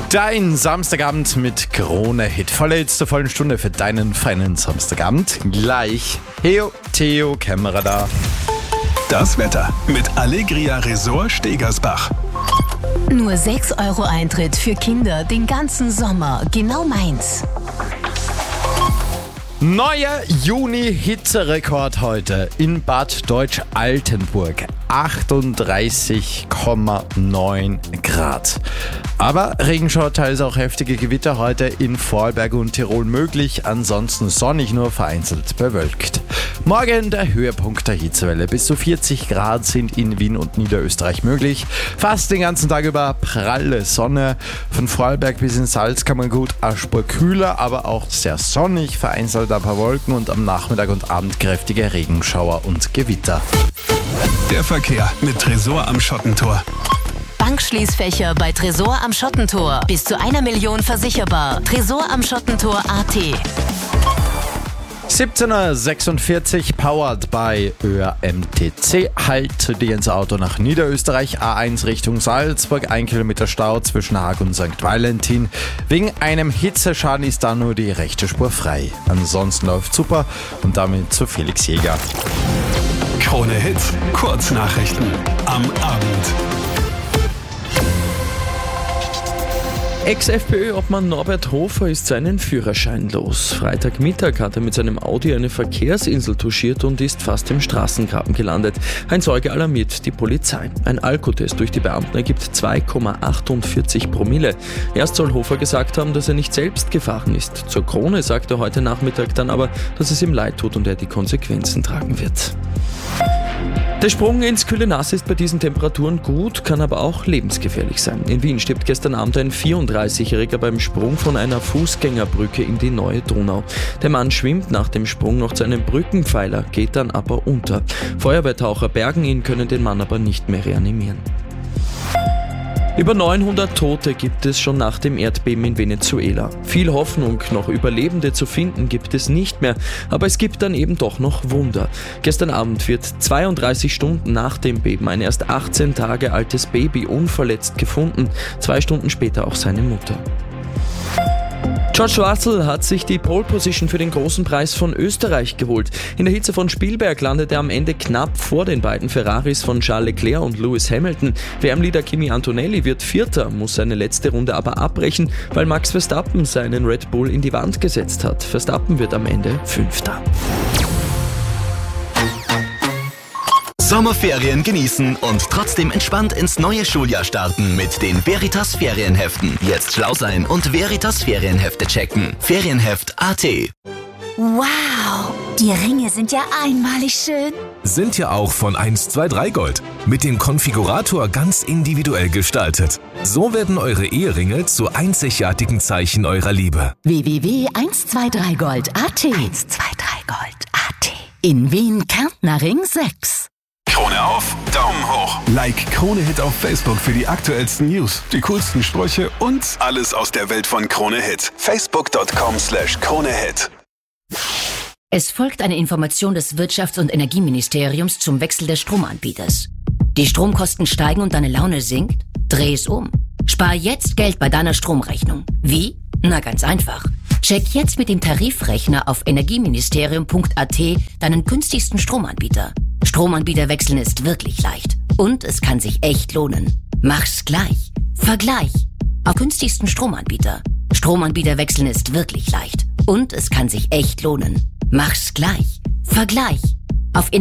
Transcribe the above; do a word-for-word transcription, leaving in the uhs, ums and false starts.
Dein Samstagabend mit Krone-Hit. Volle Hits zur vollen Stunde für deinen feinen Samstagabend. Gleich Heo, Theo, Kämmerer da. Das Wetter mit Allegria Resort Stegersbach. Nur sechs Euro Eintritt für Kinder den ganzen Sommer. Genau meins. Neuer Juni-Hitzerekord heute in Bad Deutsch-Altenburg. achtunddreißig Komma neun Grad. Aber Regenschauer, teils auch heftige Gewitter heute in Vorarlberg und Tirol möglich. Ansonsten sonnig, nur vereinzelt bewölkt. Morgen der Höhepunkt der Hitzewelle. Bis zu vierzig Grad sind in Wien und Niederösterreich möglich. Fast den ganzen Tag über pralle Sonne. Von Vorarlberg bis in Salzkammergut eine Spur kühler, aber auch sehr sonnig. Vereinzelt ein paar Wolken und am Nachmittag und Abend kräftige Regenschauer und Gewitter. Der Verkehr mit Tresor am Schottentor. Bankschließfächer bei Tresor am Schottentor. Bis zu einer Million versicherbar. Tresor am Schottentor punkt at. siebzehn Uhr sechsundvierzig, powered by Ö R M T C. Halt dir ins Auto nach Niederösterreich, A eins Richtung Salzburg, ein Kilometer Stau zwischen Haag und Sankt Valentin. Wegen einem Hitzeschaden ist da nur die rechte Spur frei. Ansonsten läuft super und damit zu Felix Jäger. Krone Hit, Kurznachrichten am Abend. Ex-F P Ö-Obmann Norbert Hofer ist seinen Führerschein los. Freitagmittag hat er mit seinem Audi eine Verkehrsinsel touchiert und ist fast im Straßengraben gelandet. Ein Zeuge alarmiert die Polizei. Ein Alkotest durch die Beamten ergibt zwei Komma achtundvierzig Promille. Erst soll Hofer gesagt haben, dass er nicht selbst gefahren ist. Zur Krone sagt er heute Nachmittag dann aber, dass es ihm leid tut und er die Konsequenzen tragen wird. Der Sprung ins kühle Nass ist bei diesen Temperaturen gut, kann aber auch lebensgefährlich sein. In Wien stirbt gestern Abend ein vierunddreißigjähriger beim Sprung von einer Fußgängerbrücke in die Neue Donau. Der Mann schwimmt nach dem Sprung noch zu einem Brückenpfeiler, geht dann aber unter. Feuerwehrtaucher bergen ihn, können den Mann aber nicht mehr reanimieren. Über neunhundert Tote gibt es schon nach dem Erdbeben in Venezuela. Viel Hoffnung, noch Überlebende zu finden, gibt es nicht mehr, aber es gibt dann eben doch noch Wunder. Gestern Abend wird zweiunddreißig Stunden nach dem Beben ein erst achtzehn Tage altes Baby unverletzt gefunden, zwei Stunden später auch seine Mutter. George Russell hat sich die Pole Position für den großen Preis von Österreich geholt. In der Hitze von Spielberg landet er am Ende knapp vor den beiden Ferraris von Charles Leclerc und Lewis Hamilton. W M-Leader Kimi Antonelli wird Vierter, muss seine letzte Runde aber abbrechen, weil Max Verstappen seinen Red Bull in die Wand gesetzt hat. Verstappen wird am Ende Fünfter. Sommerferien genießen und trotzdem entspannt ins neue Schuljahr starten mit den Veritas Ferienheften. Jetzt schlau sein und Veritas Ferienhefte checken. Ferienheft punkt at. Wow, die Ringe sind ja einmalig schön. Sind ja auch von eins zwei drei Gold. Mit dem Konfigurator ganz individuell gestaltet. So werden eure Eheringe zu einzigartigen Zeichen eurer Liebe. w w w punkt eins zwei drei gold punkt at. eins zwei drei gold punkt at. In Wien Kärntner Ring sechs. Krone auf, Daumen hoch. Like Krone Hit auf Facebook für die aktuellsten News, die coolsten Sprüche und alles aus der Welt von Krone Hit. Facebook punkt com slash Krone Hit. Es folgt eine Information des Wirtschafts- und Energieministeriums zum Wechsel des Stromanbieters. Die Stromkosten steigen und deine Laune sinkt? Dreh es um. Spar jetzt Geld bei deiner Stromrechnung. Wie? Na ganz einfach. Check jetzt mit dem Tarifrechner auf energieministerium punkt at deinen günstigsten Stromanbieter. Stromanbieter wechseln ist wirklich leicht. Und es kann sich echt lohnen. Mach's gleich. Vergleich. Auf günstigsten Stromanbieter. Stromanbieter wechseln ist wirklich leicht. Und es kann sich echt lohnen. Mach's gleich. Vergleich. Auf